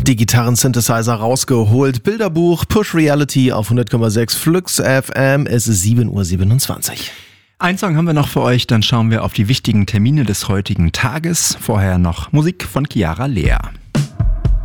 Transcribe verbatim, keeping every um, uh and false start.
die Gitarren-Synthesizer rausgeholt. Bilderbuch, Push Reality auf hundert Komma sechs Flux F M. Es ist sieben Uhr siebenundzwanzig. Ein Song haben wir noch für euch, dann schauen wir auf die wichtigen Termine des heutigen Tages. Vorher noch Musik von Chiara Lehr.